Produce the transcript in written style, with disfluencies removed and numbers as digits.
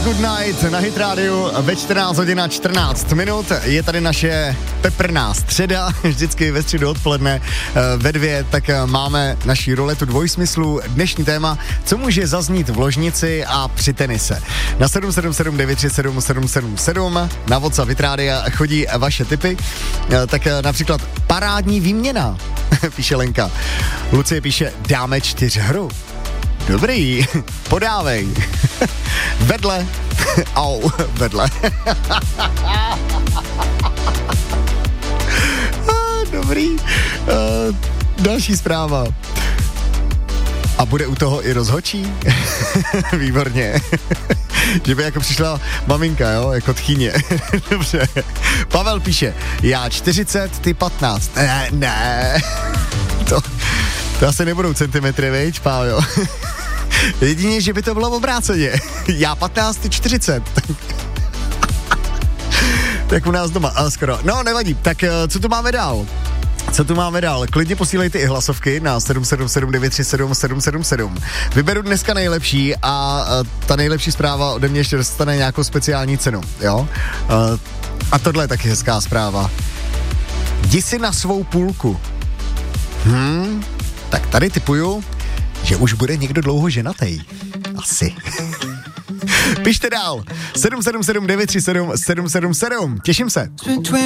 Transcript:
Good Night na Hit Radio ve 14 hodin a 14 minut. Je tady naše peprná středa, vždycky ve středu odpoledne ve 2, tak máme naši ruletu dvojsmyslů. Dnešní téma, co může zaznít v ložnici a při tenise. Na 777 937 777 na WhatsApp Hit Radia chodí vaše tipy, tak například parádní výměna, píše Lenka. Lucie píše, dáme 4 hru. Dobrý, podávej. Vedle. Au, vedle. Dobrý. Další zpráva. A bude u toho i rozhodčí? Výborně. Že by jako přišla maminka, jo, jako tchýně. Dobře. Pavel píše, já 40, ty 15. Ne. To asi nebudou centimetry, viď, Pájo? Jedině, že by to bylo obráceně. Já 15, ty 40. Tak u nás doma, skoro. No, nevadí. Tak co tu máme dál? Klidně posílejte i hlasovky na 777 937 777. Vyberu dneska nejlepší a ta nejlepší zpráva ode mě ještě dostane nějakou speciální cenu, jo? A tohle je taky hezká zpráva. Jdi si na svou půlku. Tak tady tipuju, že už bude někdo dlouho ženatej. Asi. Pište dál. 777 937 777. Těším se.